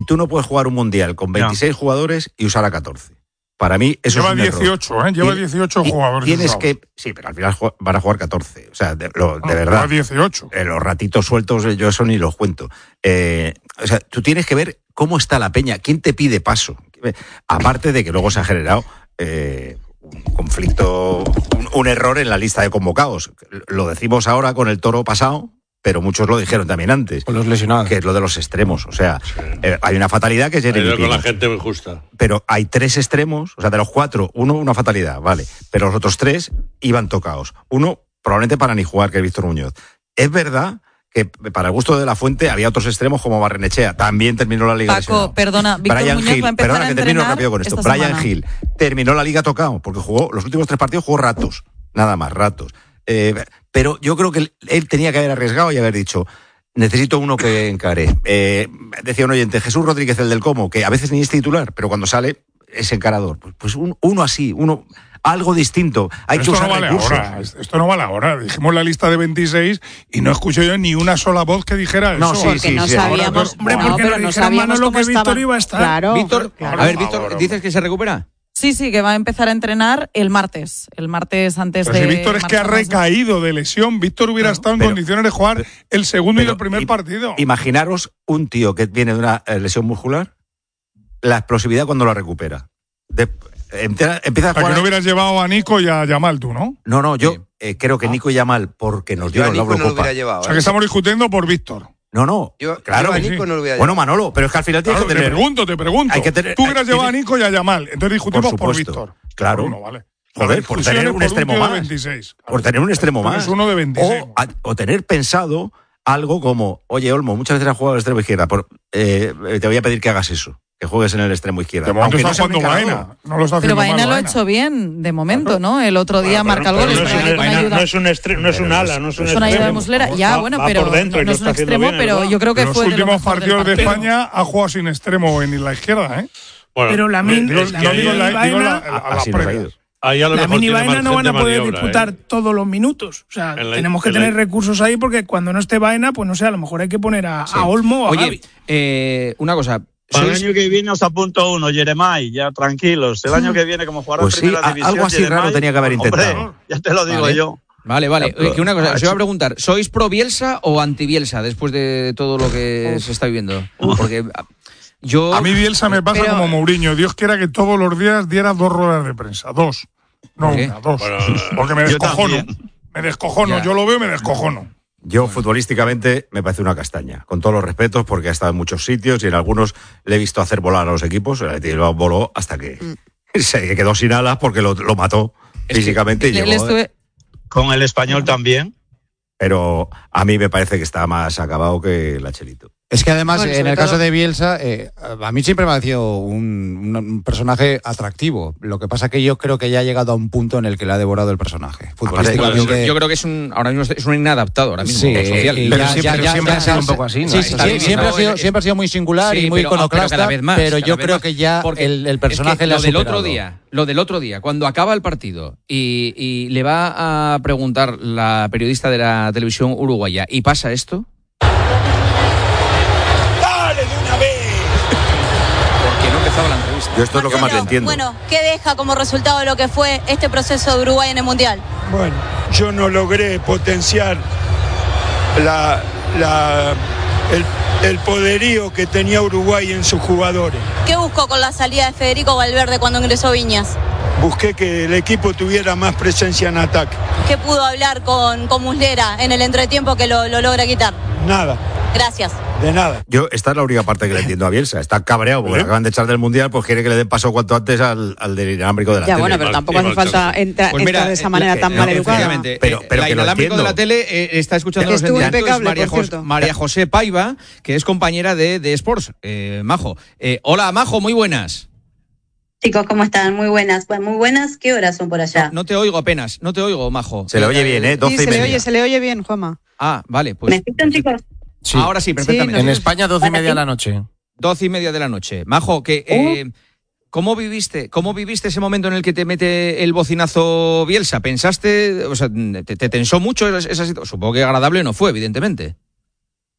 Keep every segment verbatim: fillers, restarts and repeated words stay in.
tú no puedes jugar un mundial con veintiséis no. jugadores y usar a catorce. Para mí eso lleva es un dieciocho, error. ¿eh? Lleva dieciocho y, jugadores. Tienes que... Sí, pero al final van a jugar catorce. O sea, de, lo, no, de verdad. Lleva dieciocho. Eh, los ratitos sueltos yo eso ni los cuento. Eh, o sea, tú tienes que ver cómo está la peña. ¿Quién te pide paso? Aparte de que luego se ha generado eh, un conflicto, un, un error en la lista de convocados. Lo decimos ahora con el Toro pasado, pero muchos lo dijeron también antes. Con los lesionados. Que es lo de los extremos. O sea, sí. eh, hay una fatalidad que es Jeremy Pino. Con la gente muy justa. Pero hay tres extremos, o sea, de los cuatro, uno una fatalidad, vale. Pero los otros tres iban tocados. Uno probablemente para ni jugar, que es Víctor Muñoz. Es verdad que para el gusto de la Fuente había otros extremos como Barrenechea. También terminó la Liga Paco, lesionado. perdona, Víctor Brian Muñoz Hill, va a empezar perdona a que termino rápido con esto. Brian semana. Hill terminó la Liga tocado, porque jugó los últimos tres partidos, jugó ratos. Nada más, ratos. Eh, pero yo creo que él, él tenía que haber arriesgado y haber dicho... Necesito uno que encare. Eh, decía un oyente, Jesús Rodríguez, el del Como, que a veces ni es titular, pero cuando sale es encarador. Pues, pues un, uno así, uno algo distinto. Hay pero que esto usar no vale recursos. Ahora, esto no vale ahora. Dijimos la lista de veintiséis y no escucho yo ni una sola voz que dijera no, eso. Sí, porque sí, no sí, sabíamos. Ahora, hombre, no, porque pero no no sabíamos lo que estaba. Víctor iba a estar. Claro, Víctor, claro. a ver, Víctor, ¿dices que se recupera? Sí, sí, que va a empezar a entrenar el martes. El martes antes pero de... Si Víctor es que ha recaído de lesión. Víctor hubiera no, estado en pero, condiciones de jugar el segundo pero, y el primer i- partido. Imaginaros un tío que viene de una lesión muscular, la explosividad cuando lo recupera. De, empieza, empieza a jugar... Para que no hubieras llevado a Nico y a Yamal tú, ¿no? No, no, yo eh, creo que Nico y Yamal, porque nos dieron la Eurocopa. No llevado, o sea, que estamos discutiendo por Víctor. No, no, yo, claro. Yo a Nico sí. no lo voy a bueno, Manolo, pero es que al final tienes claro, que tener... Te pregunto, te pregunto. Hay que tener, Tú hubieras hay, llevado a Nico y a Yamal. Entonces discutimos por, por Víctor. Claro. Uno, vale. Joder, por tener un por extremo un más. veintiséis, claro. Por tener un extremo Entonces más. Uno de veintiséis. O, a, o tener pensado algo como, oye, Olmo, muchas veces has jugado al extremo izquierda. Por, eh, te voy a pedir que hagas eso. Que juegues en el extremo izquierda. De momento Aunque está no jugando Baena. No lo está haciendo Pero Baena mal, lo ha Baena. hecho bien, de momento, ¿no? El otro día bueno, marca el pero gol. No es, un, Baena, no es un extremo, no es un ala, no es un Es una ayuda de extremo. muslera. Ya, bueno, va, pero va por dentro no, y no lo es un está haciendo extremo, bien, pero yo creo que en los fue de últimos lo mejor partidos del de partido. España ha jugado sin extremo en la izquierda, ¿eh? Bueno, pero la min, digo, la, no digo la, Baena, digo la, a, a las previas. Ahí a lo la mejor mini Baena no van a poder maniobra, disputar ¿eh? todos los minutos. O sea, la, tenemos que tener la... recursos ahí porque cuando no esté Baena, pues no sé, a lo mejor hay que poner a, sí. a Olmo o a Oye, Gavi. Eh, una cosa. Para el año que viene os apunto uno, Jeremai, ya tranquilos. El año que viene, como jugador pues de primera sí, división. Algo así Jeremai, raro tenía que haber intentado. Hombre, ya te lo digo vale. yo. Vale, vale. Oye, que una cosa, os iba a preguntar, ¿sois pro Bielsa o anti Bielsa después de todo lo que Uf. se está viviendo? Porque yo. A mí Bielsa me pasa pero... como Mourinho. Dios quiera que todos los días diera dos ruedas de prensa. Dos. No una, dos. Bueno, porque me descojono. Me descojono. Ya. Yo lo veo y me descojono. Yo, futbolísticamente, me parece una castaña. Con todos los respetos, porque ha estado en muchos sitios y en algunos le he visto hacer volar a los equipos. El Atlético voló hasta que mm. se quedó sin alas porque lo, lo mató es físicamente. Y llegó, estuve... Con el Español también. Pero a mí me parece que está más acabado que el Chelito. Es que además, bueno, en el todo... caso de Bielsa, eh, a mí siempre me ha parecido un, un personaje atractivo. Lo que pasa que yo creo que ya ha llegado a un punto en el que le ha devorado el personaje. Futbolísticamente. Yo, yo creo que es un ahora mismo es un inadaptado ahora mismo. Sí, social. Y pero ya, siempre, ya, ya, siempre ya, ha sido ya, un poco así, ¿no? Sí, sí, sí, siempre, ha sido, siempre ha sido muy singular sí, y muy pero, iconoclasta, pero, cada vez más, pero yo vez creo más, que ya el, el personaje es que le ha lo del superado. otro día, lo del otro día, cuando acaba el partido y, y le va a preguntar la periodista de la televisión uruguaya y pasa esto. La entrevista. Yo esto es lo que más le entiendo. Bueno, ¿qué deja como resultado lo que fue este proceso de Uruguay en el Mundial? Bueno, yo no logré potenciar la, la, el, el poderío que tenía Uruguay en sus jugadores. ¿Qué buscó con la salida de Federico Valverde cuando ingresó Viñas? Busqué que el equipo tuviera más presencia en ataque. ¿Qué pudo hablar con, con Muslera en el entretiempo que lo, lo logra quitar? Nada. Gracias. De nada. Yo, esta es la única parte que le entiendo a Bielsa. Está cabreado porque ¿Eh? acaban de echar del Mundial, pues quiere que le den paso cuanto antes al, al del inalámbrico de la ya, tele. Ya, bueno, pero tampoco hace falta entra, pues mira, entrar de esa manera la, tan no, maleducada. Pero, pero el inalámbrico de la tele eh, está escuchando los impecable, María, Jos, María José Paiva, que es compañera de, de Sports. Eh, Majo. Eh, hola, Majo, muy buenas. Chicos, ¿cómo están? Muy buenas. Muy buenas. ¿Qué horas son por allá? No, no te oigo apenas. No te oigo, Majo. Se le oye bien, ¿eh? doce sí, y se media. le oye, se le oye bien, Juanma. Ah, vale. Pues, ¿Me escuchan, chicos? Sí. Ahora sí, perfectamente. Sí, en España, doce y media de la noche. Doce y media de la noche. Majo, que, eh, uh. ¿cómo viviste? ¿Cómo viviste ese momento en el que te mete el bocinazo Bielsa? ¿Pensaste, o sea, te, te tensó mucho esa situación? Supongo que agradable no fue, evidentemente.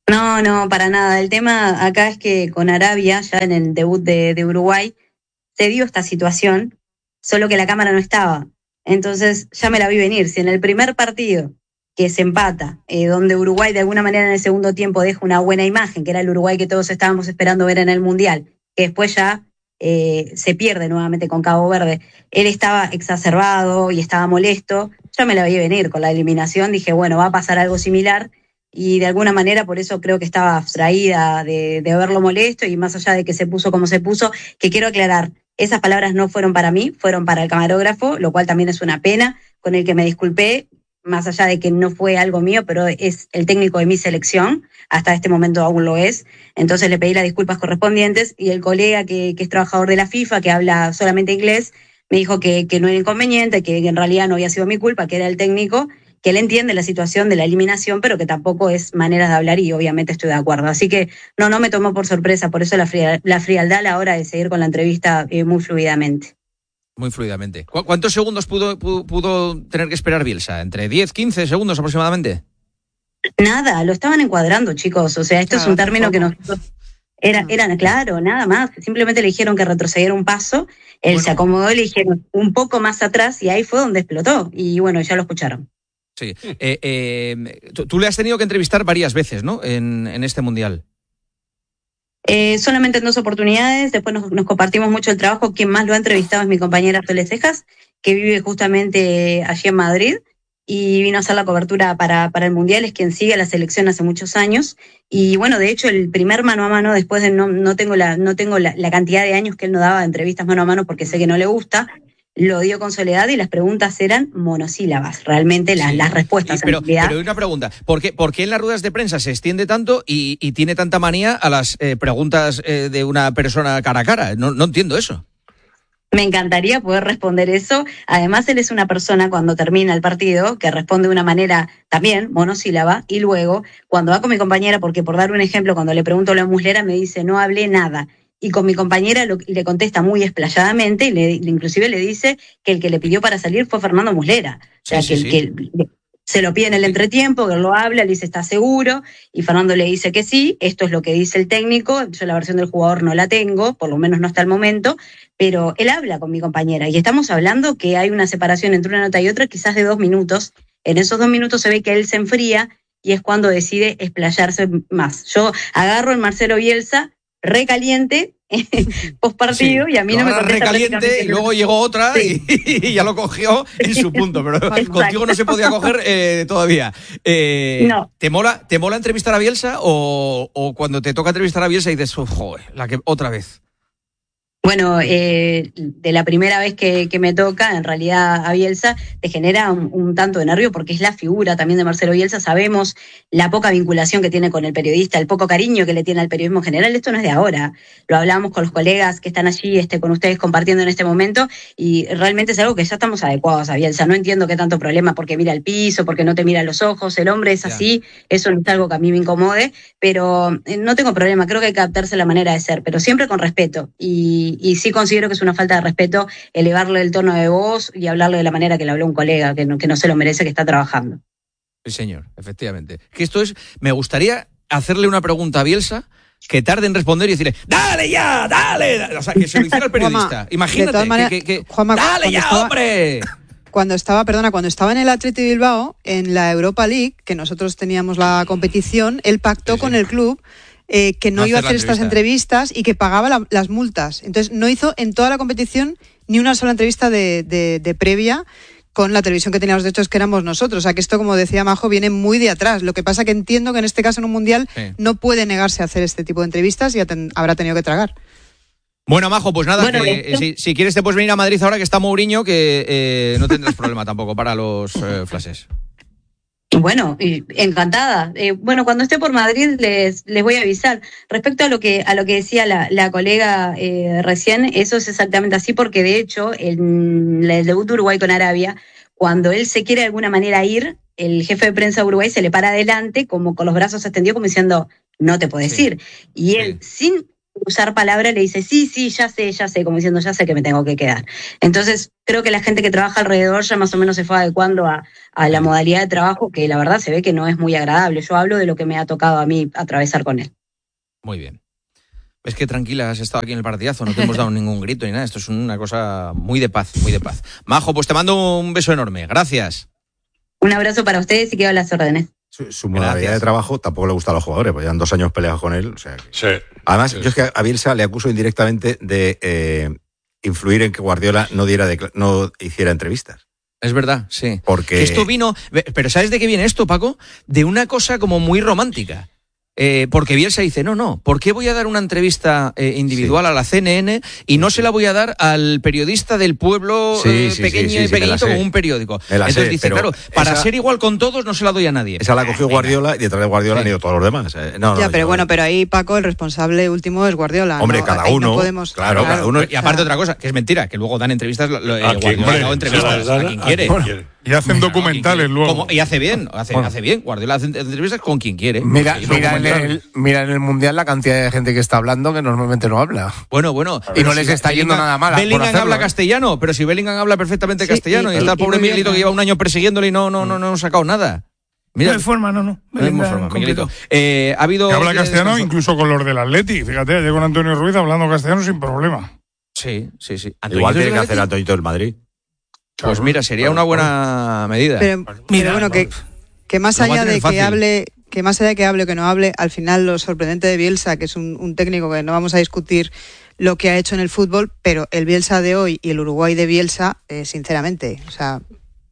No, no, para nada. El tema acá es que con Arabia, ya en el debut de, de Uruguay, se dio esta situación, solo que la cámara no estaba. Entonces ya me la vi venir. Si en el primer partido que se empata, eh, donde Uruguay de alguna manera en el segundo tiempo deja una buena imagen, que era el Uruguay que todos estábamos esperando ver en el Mundial, que después ya eh, se pierde nuevamente con Cabo Verde, él estaba exacerbado y estaba molesto, ya me la vi venir con la eliminación, dije, bueno, va a pasar algo similar, y de alguna manera por eso creo que estaba abstraída de, de verlo molesto, y más allá de que se puso como se puso, que quiero aclarar, esas palabras no fueron para mí, fueron para el camarógrafo, lo cual también es una pena, con el que me disculpé, más allá de que no fue algo mío, pero es el técnico de mi selección, hasta este momento aún lo es, entonces le pedí las disculpas correspondientes, y el colega que, que es trabajador de la FIFA, que habla solamente inglés, me dijo que, que no era inconveniente, que en realidad no había sido mi culpa, que era el técnico, que él entiende la situación de la eliminación, pero que tampoco es manera de hablar, y obviamente estoy de acuerdo. Así que no, no me tomó por sorpresa, por eso la, fría, la frialdad a la hora de seguir con la entrevista eh, muy fluidamente. Muy fluidamente. ¿Cu- ¿Cuántos segundos pudo, pudo, pudo tener que esperar Bielsa? ¿Entre diez, quince segundos aproximadamente? Nada, lo estaban encuadrando, chicos. O sea, esto claro, es un término que nosotros... Era, era claro, nada más. Simplemente le dijeron que retrocediera un paso, él bueno. se acomodó y le dijeron un poco más atrás, y ahí fue donde explotó. Y bueno, ya lo escucharon. Sí. Eh, eh, tú, tú le has tenido que entrevistar varias veces, ¿no? En, en este Mundial. Eh, solamente en dos oportunidades, después nos, nos compartimos mucho el trabajo. Quien más lo ha entrevistado es mi compañera Sole Cejas, que vive justamente allí en Madrid y vino a hacer la cobertura para, para el Mundial, es quien sigue a la selección hace muchos años, y bueno, de hecho el primer mano a mano, después de no, no tengo, la, no tengo la, la cantidad de años que él no daba de entrevistas mano a mano porque sé que no le gusta, lo dio con Soledad y las preguntas eran monosílabas, realmente las, sí. las respuestas. Sí, pero, en pero una pregunta, ¿por qué, ¿por qué en las ruedas de prensa se extiende tanto y, y tiene tanta manía a las eh, preguntas eh, de una persona cara a cara? No, no entiendo eso. Me encantaría poder responder eso. Además, él es una persona, cuando termina el partido, que responde de una manera también monosílaba, y luego, cuando va con mi compañera, porque por dar un ejemplo, cuando le pregunto a la Muslera, me dice, no hablé nada. Y con mi compañera lo, le contesta muy explayadamente, y le, inclusive le dice que el que le pidió para salir fue Fernando Muslera. O sea, sí, que, sí, el, sí. que se lo pide en el entretiempo, que él lo habla, le dice, ¿está seguro? Y Fernando le dice que sí, esto es lo que dice el técnico, yo la versión del jugador no la tengo, por lo menos no hasta el momento, pero él habla con mi compañera, y estamos hablando que hay una separación entre una nota y otra, quizás de dos minutos. En esos dos minutos se ve que él se enfría, y es cuando decide explayarse más. Yo agarro el Marcelo Bielsa, recaliente, post partido, sí, y a mí no me contesta recaliente, y luego llegó otra, sí. y, y ya lo cogió en su punto, pero exacto. Contigo no se podía coger eh, todavía. Eh, no. ¿te mola, ¿Te mola entrevistar a Bielsa o, o cuando te toca entrevistar a Bielsa y dices, joder, la que otra vez? Bueno, eh, de la primera vez que, que me toca, en realidad a Bielsa, te genera un, un tanto de nervio porque es la figura también de Marcelo Bielsa. Sabemos la poca vinculación que tiene con el periodista, el poco cariño que le tiene al periodismo en general. Esto no es de ahora. Lo hablamos con los colegas que están allí, este, con ustedes compartiendo en este momento, y realmente es algo que ya estamos adecuados a Bielsa. No entiendo qué tanto problema porque mira el piso, porque no te mira los ojos. El hombre es así. Eso no es algo que a mí me incomode, pero no tengo problema. Creo que hay que adaptarse a la manera de ser, pero siempre con respeto. Y Y sí considero que es una falta de respeto elevarle el tono de voz y hablarle de la manera que le habló un colega, que no, que no se lo merece, que está trabajando. Sí, señor, efectivamente. Que esto es, me gustaría hacerle una pregunta a Bielsa que tarde en responder y decirle, ¡dale ya, dale! O sea, que se lo hiciera el periodista. Juanma, imagínate, maneras, que, que, que Juanma, ¡dale ya, estaba, hombre! Cuando estaba, perdona, cuando estaba en el Athletic Bilbao, en la Europa League, que nosotros teníamos la competición, él pactó sí, sí. con el club Eh, que no, no iba a hacer estas entrevistas y que pagaba la, las multas. Entonces no hizo en toda la competición ni una sola entrevista de, de, de previa con la televisión que teníamos, de hecho es que éramos nosotros. O sea que esto, como decía Majo, viene muy de atrás. Lo que pasa que entiendo que en este caso en un mundial sí. no puede negarse a hacer este tipo de entrevistas y ten, habrá tenido que tragar. Bueno, Majo, pues nada, bueno, que, si, si quieres te puedes venir a Madrid ahora que está Mourinho, que eh, no tendrás problema tampoco para los eh, flashes. Bueno, encantada. Eh, bueno, cuando esté por Madrid les, les voy a avisar. Respecto a lo que a lo que decía la, la colega eh, recién, eso es exactamente así, porque de hecho, en el debut de Uruguay con Arabia, cuando él se quiere de alguna manera ir, el jefe de prensa de Uruguay se le para adelante, como con los brazos extendidos, como diciendo, no te puedes sí. ir. Y él, sí. sin usar palabra, le dice, sí, sí, ya sé, ya sé, como diciendo, ya sé que me tengo que quedar. Entonces, creo que la gente que trabaja alrededor ya más o menos se fue adecuando a, a la modalidad de trabajo, que la verdad se ve que no es muy agradable. Yo hablo de lo que me ha tocado a mí atravesar con él. Muy bien. Es que tranquila, has estado aquí en el partidazo, no te hemos dado ningún grito ni nada. Esto es una cosa muy de paz, muy de paz. Majo, pues te mando un beso enorme. Gracias. Un abrazo para ustedes y quedo a las órdenes. Su, su modalidad de trabajo tampoco le gusta a los jugadores, porque llevan dos años peleados con él. O sea, que... sí. Además, sí. yo es que a Bielsa le acuso indirectamente de eh, influir en que Guardiola no diera de, no hiciera entrevistas. Es verdad, sí. Porque que esto vino, pero ¿sabes de qué viene esto, Paco? De una cosa como muy romántica. Eh, porque Bielsa dice, no, no, ¿por qué voy a dar una entrevista eh, individual sí. a la C N N y no se la voy a dar al periodista del pueblo sí, eh, sí, pequeño sí, sí, y sí, pequeñito como un periódico? Entonces sé, dice, claro, para esa, ser igual con todos no se la doy a nadie. Esa la cogió Guardiola y detrás de Guardiola sí. han ido todos los demás. Eh, no, ya, no, pero yo, bueno, pero ahí, Paco, el responsable último es Guardiola. Hombre, ¿no? cada ahí uno, no podemos, claro, claro, cada uno. Y aparte otra cosa, que es mentira, que luego dan entrevistas, lo, eh, Guardiola ha dado entrevistas a quien quiere. Y hacen documentales no, luego. Como, y hace bien, hace, bueno. hace bien. Guardiola hace entrevistas con quien quiere. Mira, mira, en el, mira en el Mundial la cantidad de gente que está hablando que normalmente no habla. Bueno, bueno. Y no les si está Bellingham, yendo nada mal. Bellingham habla castellano, pero si Bellingham habla perfectamente sí, castellano y, y está el pobre Miguelito que lleva un año persiguiéndole y no, no, no, no hemos sacado nada. Mira, no hay forma, no, no. No hay forma, Miguelito. Eh, ha habido. Que habla castellano incluso con los del Atleti. Fíjate, ayer con Antonio Ruiz hablando castellano sin problema. Sí, sí, sí. Igual tiene que hacer Antonito del Madrid. Pues mira, sería una buena medida. Pero, pero Mira, bueno, que, que más allá de que hable, que más allá de que hable o que no hable, al final lo sorprendente de Bielsa, que es un, un técnico que no vamos a discutir lo que ha hecho en el fútbol, pero el Bielsa de hoy y el Uruguay de Bielsa, eh, sinceramente, o sea,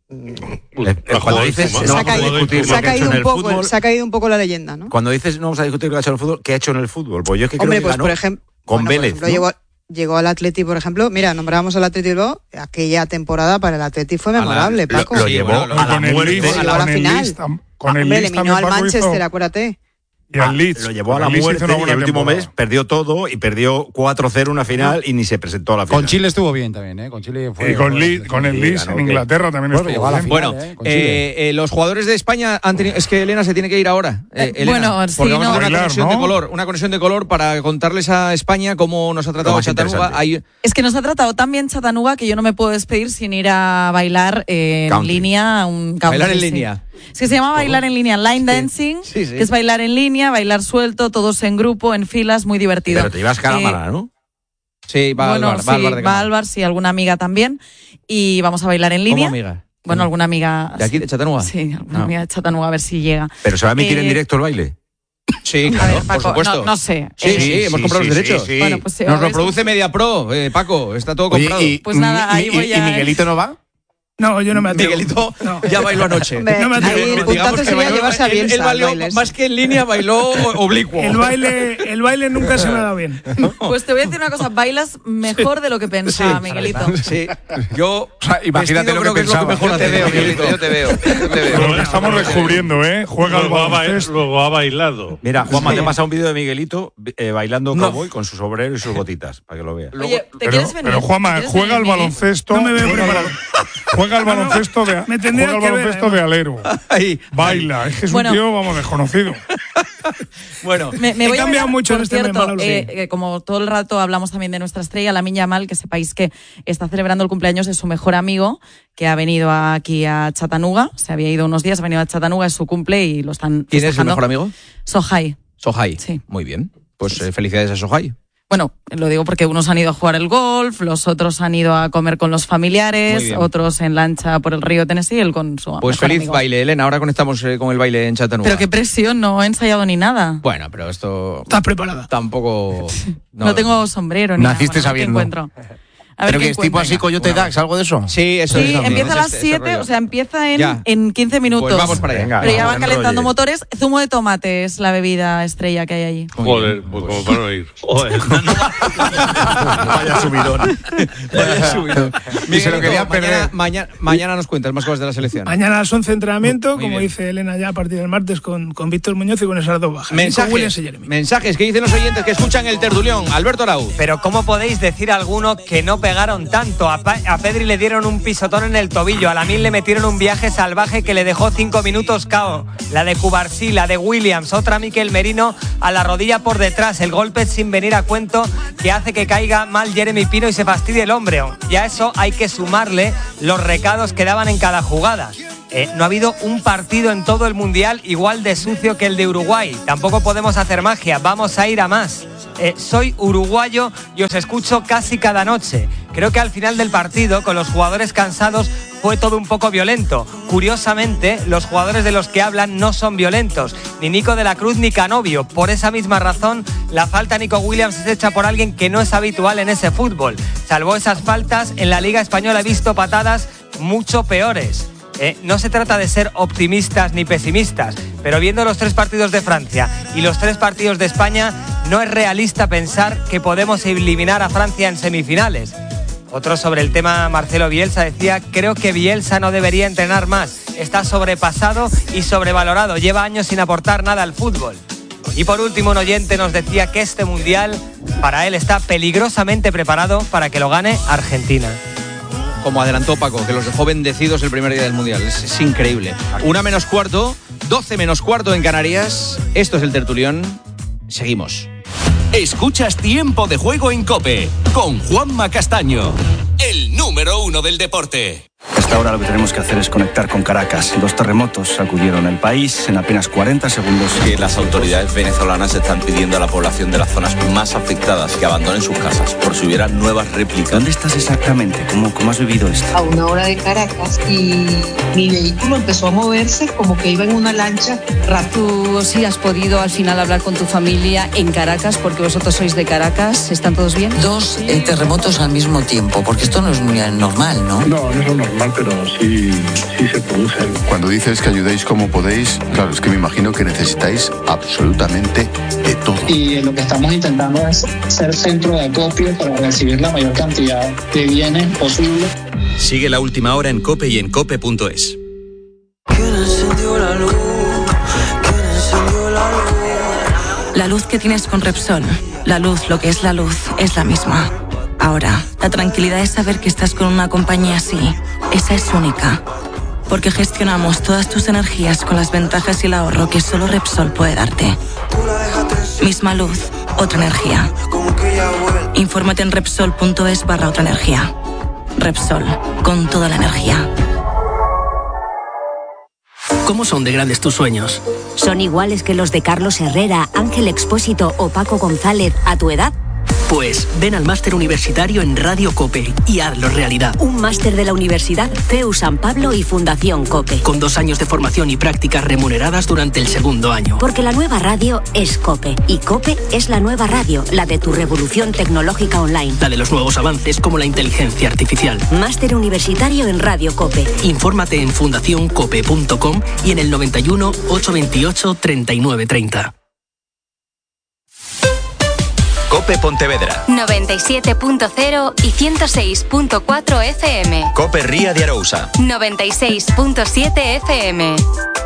cuando dices se, no ha caído, se, ha caído un poco, fútbol, se ha caído un poco la leyenda, ¿no? Cuando dices no vamos a discutir lo que ha hecho en el fútbol, ¿qué ha hecho en el fútbol? Pues yo es que Hombre, creo que pues ganó por ejemplo, con bueno, Vélez. Por ejemplo, ¿no? llegó, llegó al Atleti, por ejemplo, mira, nombrábamos al Atleti Bilbao, aquella temporada para el Atleti fue memorable, la, Paco. Lo, lo llevó sí, bueno, a la muerte, a la final. Con el Leeds eliminó al Manchester, hizo... acuérdate. Y al Leeds. Lo llevó a la muerte y el último mes perdió todo y perdió cuatro cero una final y ni se presentó a la final. Con Chile estuvo bien también, ¿eh? Con Chile fue. Y con, Leeds, con el Leeds en Inglaterra también estuvo bien. A la final, bueno, eh, eh, eh, los jugadores de España han tenido. Es que Elena se tiene que ir ahora. Eh, Elena, bueno, sí, porque vamos no. a hacer una Bailar, conexión ¿no? de color, una conexión de color para contarles a España cómo nos ha tratado Chattanooga. Hay... Es que nos ha tratado tan bien Chattanooga que yo no me puedo despedir sin ir a bailar eh, en country. línea. Un country, bailar en sí. línea. Es que se llama bailar en línea, line dancing, sí, sí. que es bailar en línea, bailar suelto, todos en grupo, en filas, muy divertido. Pero te llevas cámara, eh, ¿no? Sí, va bueno, al bar, sí, va al bar de va al bar, sí, alguna amiga también. Y vamos a bailar en línea. ¿Cómo amiga? Bueno, alguna amiga. ¿De aquí, de Chattanooga? Sí, alguna no. amiga de Chattanooga, a ver si llega. ¿Pero se va a emitir eh, en directo el baile? Sí, claro, ver, Paco, por supuesto. No, no sé. Sí, eh, sí, sí, hemos comprado sí, los derechos. Sí, sí. Bueno, pues, Nos lo es... produce MediaPro, eh, Paco, está todo Oye, comprado. y, pues nada, ahí y, voy y, a... ¿Y Miguelito no va? No, yo no me atrevo. Miguelito no. ya bailó anoche. Hombre, no me atrevo. ahí el no, puntazo que sería bailó, llevarse a él, Bielsa. él bailó, bailes. más que en línea, bailó oblicuo. El baile, el baile nunca se me ha dado bien. Pues te voy a decir una cosa, bailas mejor de lo que pensaba, sí, Miguelito. Sí, yo o sea, imagínate lo que, creo que pensaba. Es lo que mejor yo te veo, Miguelito, yo te veo. Yo te veo. Lo estamos descubriendo, ¿eh? Juega al baloncesto. Luego ha bailado. Mira, Juanma, te pasa un vídeo de Miguelito eh, bailando no. cowboy con su sombrero y sus botitas, para que lo veas. Oye, ¿te pero, quieres venir? pero Juanma, juega al baloncesto. No me veo juega, preparado. Juega al baloncesto de, me juega al baloncesto de alero. Ahí. Baila, es que es bueno. un tío, vamos, desconocido. Bueno, me, me he voy cambiado a ver, mucho por en este cierto, mes, eh, eh, como todo el rato hablamos también de nuestra estrella, Lamine Yamal, que sepáis que está celebrando el cumpleaños de su mejor amigo, que ha venido aquí a Chattanooga, se había ido unos días, ha venido a Chattanooga, es su cumple y lo están ¿Quién es el festejando. mejor amigo? Sohai. Sohai. Sí. Muy bien. Pues eh, felicidades a Sohai. Bueno, lo digo porque unos han ido a jugar el golf, los otros han ido a comer con los familiares, otros en lancha por el río Tennessee, él con su Pues feliz amigo. baile, Elena. Ahora conectamos eh, con el baile en Chattanooga. Pero qué presión, no he ensayado ni nada. Bueno, pero esto... ¿Estás preparada? Tampoco... No, no tengo sombrero ni Naciste nada. Bueno, sabiendo. A ver ¿Pero qué que es tipo así Coyote Dax, algo de eso? Sí, eso Sí, es. empieza a las Ese- ese siete, rollo. o sea, empieza en, Ya. en quince minutos. Pues vamos para allá. Venga, Pero ya no, van no calentando enrolles. motores. Zumo de tomate es la bebida estrella que hay allí. Joder, pues como para no ir. Joder. Vaya subidón. Vaya subidón. Y se lo quería mañana, perder. mañana, mañana nos cuentas más cosas de la selección. Mañana a las once entrenamiento, Muy como bien. dice Elena ya a partir del martes con, con Víctor Muñoz y con esas dos bajas. Y con Williams y Mensajes, Jeremy. mensajes que dicen los oyentes que escuchan el tertulión. Alberto Arau. Pero ¿cómo podéis decir a alguno que no pegaron tanto. A, pa- a Pedri le dieron un pisotón en el tobillo, a Lamine le metieron un viaje salvaje que le dejó cinco minutos K O. La de Cubarsí, la de Williams, otra Mikel Merino a la rodilla por detrás, el golpe sin venir a cuento que hace que caiga mal Jeremy Pino y se fastidie el hombre. Y a eso hay que sumarle los recados que daban en cada jugada. Eh, no ha habido un partido en todo el Mundial igual de sucio que el de Uruguay. Tampoco podemos hacer magia, vamos a ir a más. Eh, soy uruguayo y os escucho casi cada noche. Creo que al final del partido, con los jugadores cansados, fue todo un poco violento. Curiosamente, los jugadores de los que hablan no son violentos, ni Nico de la Cruz ni Canovio. Por esa misma razón, la falta a Nico Williams es hecha por alguien que no es habitual en ese fútbol. Salvo esas faltas, en la Liga Española he visto patadas mucho peores. Eh, no se trata de ser optimistas ni pesimistas, pero viendo los tres partidos de Francia y los tres partidos de España, no es realista pensar que podemos eliminar a Francia en semifinales. Otro sobre el tema, Marcelo Bielsa decía: creo que Bielsa no debería entrenar más, está sobrepasado y sobrevalorado, lleva años sin aportar nada al fútbol. Y por último, un oyente nos decía que este Mundial para él está peligrosamente preparado para que lo gane Argentina. Como adelantó Paco, que los dejó bendecidos el primer día del Mundial. Es, es increíble. Una menos cuarto, doce menos cuarto en Canarias. Esto es el tertulión. Seguimos. Escuchas Tiempo de Juego en COPE con Juanma Castaño, el número uno del deporte. Hasta ahora lo que tenemos que hacer es conectar con Caracas. Dos terremotos sacudieron el país en apenas cuarenta segundos. Que las autoridades venezolanas están pidiendo a la población de las zonas más afectadas que abandonen sus casas por si hubiera nuevas réplicas. ¿Dónde estás exactamente? ¿Cómo, cómo has vivido esto? A una hora de Caracas y mi vehículo empezó a moverse como que iba en una lancha rápido. ¿Tú sí has podido al final hablar con tu familia en Caracas, porque vosotros sois de Caracas? ¿Están todos bien? Dos eh, terremotos al mismo tiempo, porque esto no es muy normal, ¿no? No, no es lo normal, pero sí, sí se producen. Cuando dices que ayudéis como podéis, claro, es que me imagino que necesitáis absolutamente de todo. Y lo que estamos intentando es ser centro de acopio para recibir la mayor cantidad de bienes posible. Sigue La Última Hora en COPE y en cope punto es. La luz que tienes con Repsol, la luz, lo que es la luz, es la misma. Ahora, la tranquilidad es saber que estás con una compañía así. Esa es única. Porque gestionamos todas tus energías con las ventajas y el ahorro que solo Repsol puede darte. Misma luz, otra energía. Infórmate en Repsol.es barra otra energía. Repsol, con toda la energía. ¿Cómo son de grandes tus sueños? ¿Son iguales que los de Carlos Herrera, Ángel Expósito o Paco González a tu edad? Pues ven al máster universitario en Radio COPE y hazlo realidad. Un máster de la Universidad C E U San Pablo y Fundación COPE. Con dos años de formación y prácticas remuneradas durante el segundo año. Porque la nueva radio es COPE. Y COPE es la nueva radio, la de tu revolución tecnológica online. La de los nuevos avances como la inteligencia artificial. Máster universitario en Radio COPE. Infórmate en fundación cope punto com y en el noventa y uno, ochocientos veintiocho, treinta y nueve treinta. COPE Pontevedra. noventa y siete punto cero y ciento seis punto cuatro F M. COPE Ría de Arousa. noventa y seis punto siete F M.